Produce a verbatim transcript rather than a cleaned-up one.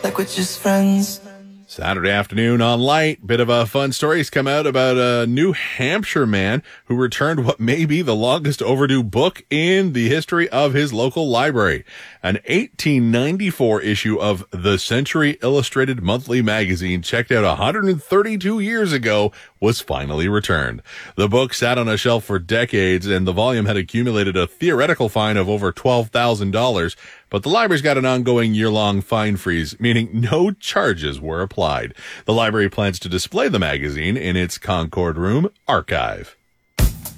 like we're just friends. Saturday afternoon on Light, bit of a fun story has come out about a New Hampshire man who returned what may be the longest overdue book in the history of his local library. An eighteen ninety-four issue of the Century Illustrated Monthly magazine, checked out one hundred thirty-two years ago, was finally returned. The book sat on a shelf for decades, and the volume had accumulated a theoretical fine of over twelve thousand dollars, but the library's got an ongoing year-long fine freeze, meaning no charges were applied. The library plans to display the magazine in its Concord Room archive.